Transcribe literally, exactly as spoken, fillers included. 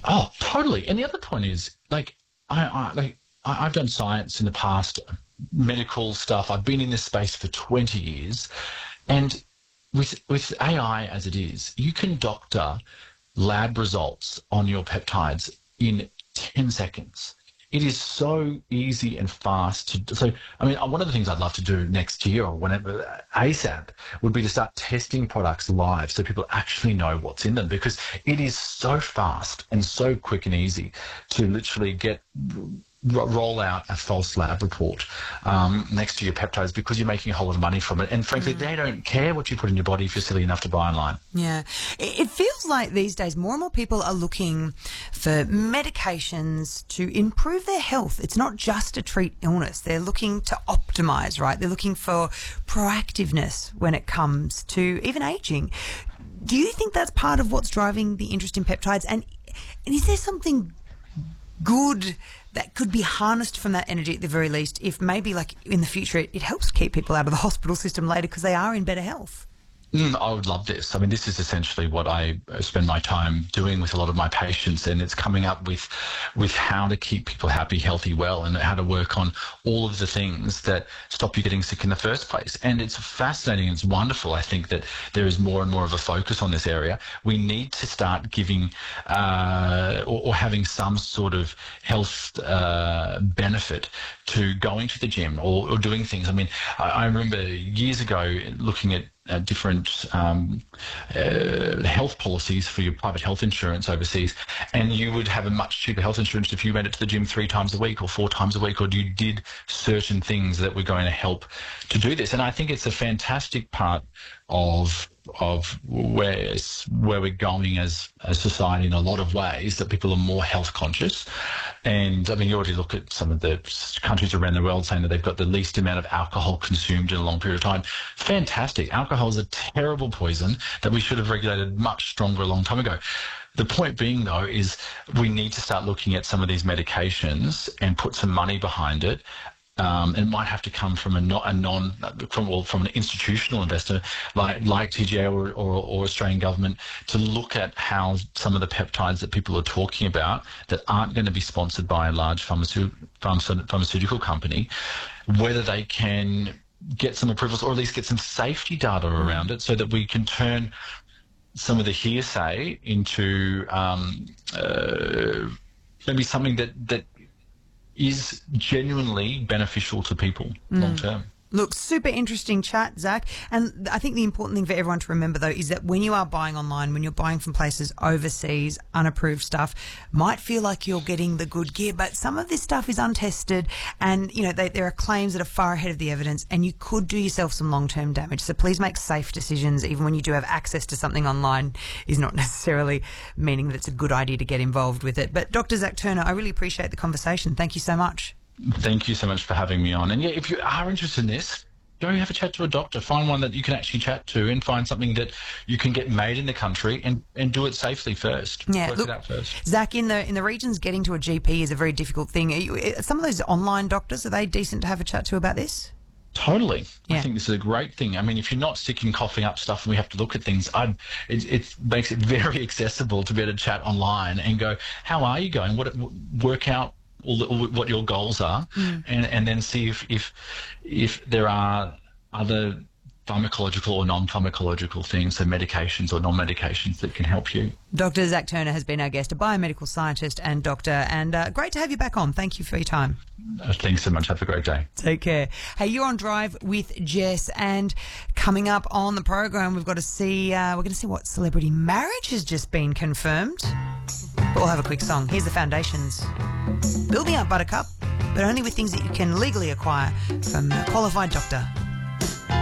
Oh, totally. And the other point is, like, I, I like I, I've done science in the past, medical stuff. I've been in this space for twenty years, and with with A I as it is, you can doctor lab results on your peptides in ten seconds. It is so easy and fast to. So, I mean, one of the things I'd love to do next year or whenever ASAP would be to start testing products live so people actually know what's in them, because it is so fast and so quick and easy to literally get roll out a false lab report um, next to your peptides, because you're making a whole lot of money from it. And frankly, mm. they don't care what you put in your body if you're silly enough to buy online. Yeah. It feels like these days more and more people are looking for medications to improve their health. It's not just to treat illness. They're looking to optimize, right? They're looking for proactiveness when it comes to even aging. Do you think that's part of what's driving the interest in peptides? And, and is there something good that could be harnessed from that energy at the very least, if maybe like in the future it, it helps keep people out of the hospital system later because they are in better health? Mm, I would love this. I mean, this is essentially what I spend my time doing with a lot of my patients, and it's coming up with with how to keep people happy, healthy, well, and how to work on all of the things that stop you getting sick in the first place. And it's fascinating. It's wonderful. I think that there is more and more of a focus on this area. We need to start giving uh, or, or having some sort of health uh, benefit to going to the gym or, or doing things. I mean, I, I remember years ago looking at Uh, different um, uh, health policies for your private health insurance overseas, and you would have a much cheaper health insurance if you went to the gym three times a week or four times a week, or you did certain things that were going to help to do this. And I think it's a fantastic part of of where where we're going as a society in a lot of ways, that people are more health conscious. And I mean, you already look at some of the countries around the world saying that they've got the least amount of alcohol consumed in a long period of time. Fantastic. Alcohol is a terrible poison that we should have regulated much stronger a long time ago. The point being, though, is we need to start looking at some of these medications and put some money behind it. Um, it might have to come from a, no, a non, from well, from an institutional investor like like T G A or, or, or Australian government, to look at how some of the peptides that people are talking about that aren't going to be sponsored by a large pharmaceutical pharmaceutical company, whether they can get some approvals or at least get some safety data around it, so that we can turn some of the hearsay into um, uh, maybe something that that. is genuinely beneficial to people mm. long term. Look, super interesting chat, Zach. And I think the important thing for everyone to remember, though, is that when you are buying online, when you're buying from places overseas, unapproved stuff, might feel like you're getting the good gear, but some of this stuff is untested, and, you know, they, there are claims that are far ahead of the evidence, and you could do yourself some long-term damage. So please make safe decisions. Even when you do have access to something online, is not necessarily meaning that it's a good idea to get involved with it. But Doctor Zach Turner, I really appreciate the conversation. Thank you so much. Thank you so much for having me on. And yeah, if you are interested in this, go have a chat to a doctor. Find one that you can actually chat to, and find something that you can get made in the country, and, and do it safely first. Yeah, Work look, it out first. Zach, in the in the regions, getting to a G P is a very difficult thing. Are you, some of those online doctors, are they decent to have a chat to about this? Totally. Yeah. I think this is a great thing. I mean, if you're not sick and coughing up stuff and we have to look at things, I'd, it, it makes it very accessible to be able to chat online and go, how are you going? What work out all the, all what your goals are, mm. and, and then see if, if if there are other pharmacological or non-pharmacological things, so medications or non-medications that can help you. Doctor Zach Turner has been our guest, a biomedical scientist and doctor, and uh, great to have you back on. Thank you for your time. Uh, thanks so much. Have a great day. Take care. Hey, you're on Drive with Jess, and coming up on the program, we've got to see, uh, we're going to see what celebrity marriage has just been confirmed. But we'll have a quick song. Here's the Foundations. Build me up, Buttercup, but only with things that you can legally acquire from a qualified doctor.